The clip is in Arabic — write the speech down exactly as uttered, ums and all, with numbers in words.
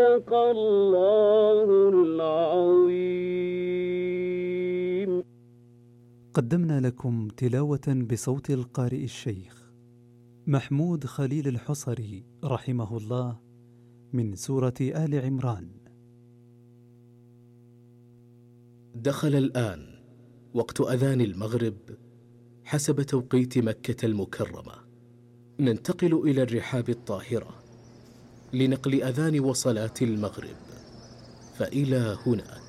صدق الله العظيم. قدمنا لكم تلاوة بصوت القارئ الشيخ محمود خليل الحصري رحمه الله من سورة آل عمران. دخل الآن وقت أذان المغرب حسب توقيت مكة المكرمة. ننتقل إلى الرحاب الطاهرة لنقل أذان وصلاة المغرب، فإلى هنا